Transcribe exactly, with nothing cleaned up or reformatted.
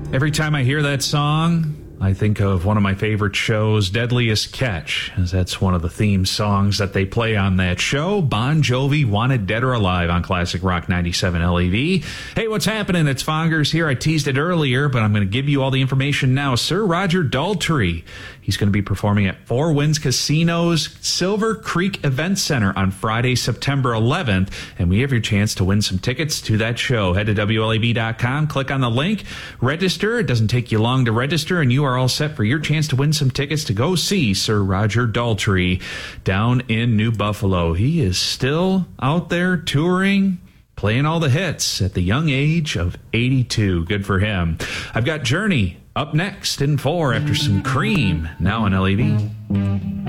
Every time I hear that song, I think of one of my favorite shows, Deadliest Catch, as that's one of the theme songs that they play on that show. Bon Jovi, Wanted Dead or Alive on Classic Rock ninety-seven L A V. Hey, what's happening? It's Fongers here. I teased it earlier, but I'm going to give you all the information now. Sir Roger Daltrey, he's going to be performing at Four Winds Casino's Silver Creek Event Center on Friday, September eleventh, and we have your chance to win some tickets to that show. Head to W L A V dot com, click on the link, register. It doesn't take you long to register, and you are all set for your chance to win some tickets to go see Sir Roger Daltrey down in New Buffalo. He is still out there touring, playing all the hits at the young age of eighty-two. Good for him. I've got Journey up next in four after some Cream, now on L A V.